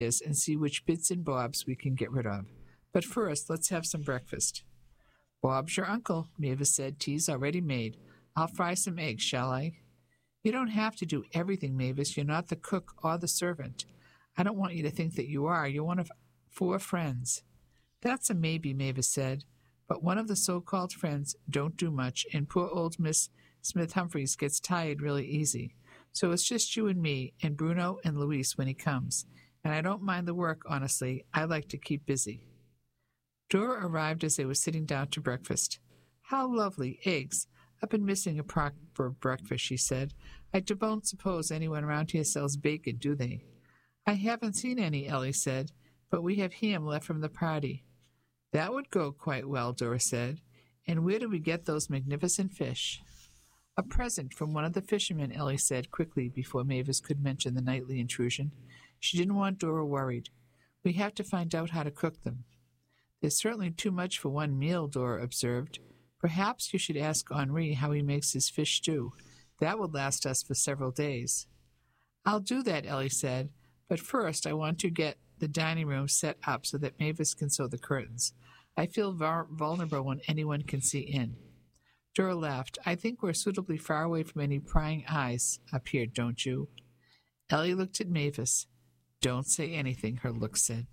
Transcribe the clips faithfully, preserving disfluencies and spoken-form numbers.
is and see which bits and bobs we can get rid of. But first, let's have some breakfast. Bob's your uncle, Mavis said. Tea's already made. I'll fry some eggs, shall I? You don't have to do everything, Mavis. You're not the cook or the servant. I don't want you to think that you are. You're one of four friends. That's a maybe, Mavis said. But one of the so-called friends don't do much, and poor old Miss Smith Humphreys gets tired really easy. So it's just you and me, and Bruno and Luis when he comes. And I don't mind the work, honestly. I like to keep busy. Dora arrived as they were sitting down to breakfast. How lovely, eggs. I've been missing a proper breakfast, she said. I don't suppose anyone around here sells bacon, do they? I haven't seen any, Ellie said, but we have ham left from the party. That would go quite well, Dora said. And where do we get those magnificent fish? A present from one of the fishermen, Ellie said quickly before Mavis could mention the nightly intrusion. She didn't want Dora worried. We have to find out how to cook them. There's certainly too much for one meal, Dora observed. Perhaps you should ask Henri how he makes his fish stew. That would last us for several days. I'll do that, Ellie said, but first I want to get the dining room set up so that Mavis can sew the curtains. I feel var- vulnerable when anyone can see in. Dora laughed. I think we're suitably far away from any prying eyes up here, don't you? Ellie looked at Mavis. Don't say anything, her look said.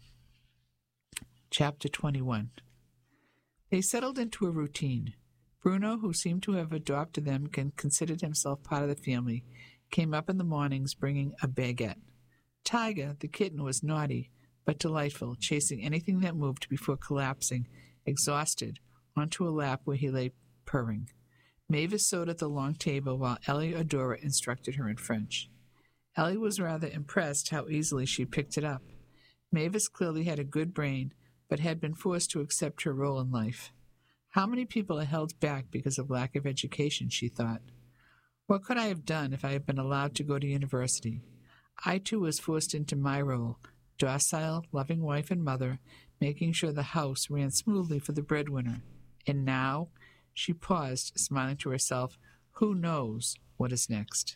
Chapter twenty-one. They settled into a routine. Bruno, who seemed to have adopted them and considered himself part of the family, came up in the mornings bringing a baguette. Tiger, the kitten, was naughty but delightful, chasing anything that moved before collapsing, exhausted, onto a lap where he lay purring. Mavis sewed at the long table while Ellie or Dora instructed her in French. Ellie was rather impressed how easily she picked it up. Mavis clearly had a good brain, but had been forced to accept her role in life. How many people are held back because of lack of education, she thought. What could I have done if I had been allowed to go to university? I, too, was forced into my role, docile, loving wife and mother, making sure the house ran smoothly for the breadwinner. And now, she paused, smiling to herself, who knows what is next?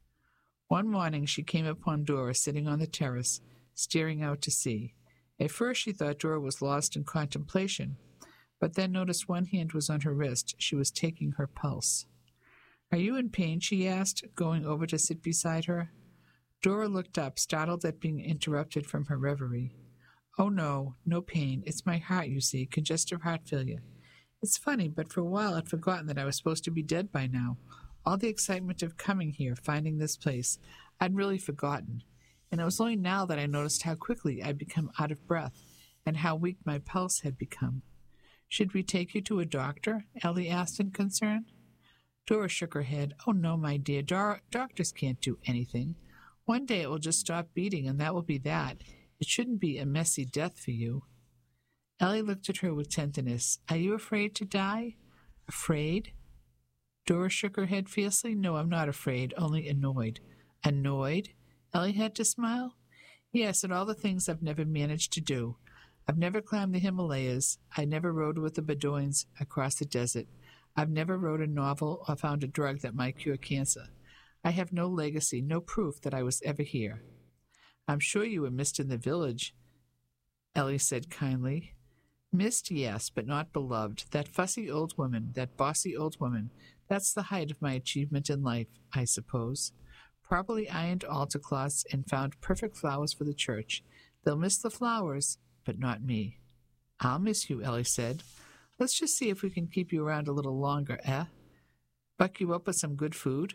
One morning she came upon Dora sitting on the terrace, staring out to sea. At first she thought Dora was lost in contemplation, but then noticed one hand was on her wrist. She was taking her pulse. Are you in pain? She asked, going over to sit beside her. Dora looked up, startled at being interrupted from her reverie. Oh, no, no pain. It's my heart, you see, congestive heart failure. It's funny, but for a while I'd forgotten that I was supposed to be dead by now. All the excitement of coming here, finding this place, I'd really forgotten. And it was only now that I noticed how quickly I'd become out of breath and how weak my pulse had become. Should we take you to a doctor? Ellie asked in concern. Dora shook her head. Oh, no, my dear. Do- doctors can't do anything. One day it will just stop beating, and that will be that. It shouldn't be a messy death for you. Ellie looked at her with tenderness. Are you afraid to die? Afraid? Dora shook her head fiercely. No, I'm not afraid, only annoyed. Annoyed? Ellie had to smile. Yes, at all the things I've never managed to do. I've never climbed the Himalayas. I never rode with the Bedouins across the desert. I've never wrote a novel or found a drug that might cure cancer. I have no legacy, no proof that I was ever here. I'm sure you were missed in the village, Ellie said kindly. Missed, yes, but not beloved. That fussy old woman, that bossy old woman, that's the height of my achievement in life, I suppose. Properly ironed altar cloths and found perfect flowers for the church. They'll miss the flowers, but not me. I'll miss you, Ellie said. Let's just see if we can keep you around a little longer, eh? Buck you up with some good food?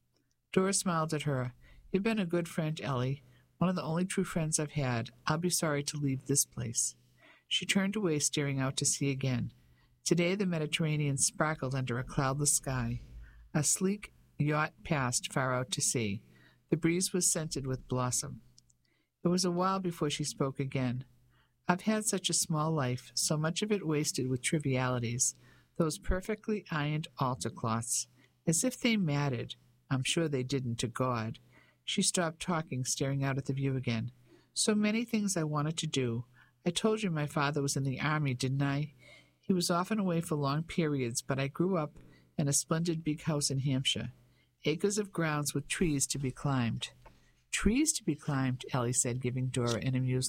Dora smiled at her. You've been a good friend, Ellie. One of the only true friends I've had. I'll be sorry to leave this place. She turned away, staring out to sea again. Today the Mediterranean sparkled under a cloudless sky. A sleek yacht passed far out to sea. The breeze was scented with blossom. It was a while before she spoke again. I've had such a small life, so much of it wasted with trivialities. Those perfectly ironed altar cloths. As if they mattered. I'm sure they didn't to God. She stopped talking, staring out at the view again. So many things I wanted to do. I told you my father was in the army, didn't I? He was often away for long periods, but I grew up in a splendid big house in Hampshire. Acres of grounds with trees to be climbed. Trees to be climbed, Ellie said, giving Dora an amused